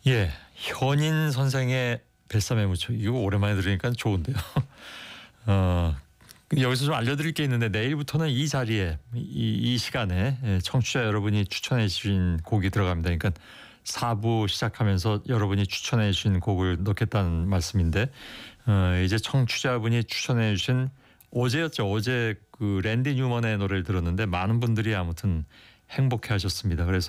예, 현인 선생의 뱃삼의 무초 이거 오랜만에 들으니까 좋은데요. 어, 여기서 좀 알려드릴 게 있는데 내일부터는 이 자리에 이 시간에 청취자 여러분이 추천해 주신 곡이 들어갑니다. 그러니까 4부 시작하면서 여러분이 추천해 주신 곡을 넣겠다는 말씀인데 이제 청취자분이 추천해 주신 어제였죠. 어제 그 랜디 뉴먼의 노래를 들었는데 많은 분들이 아무튼 행복해 하셨습니다. 그래서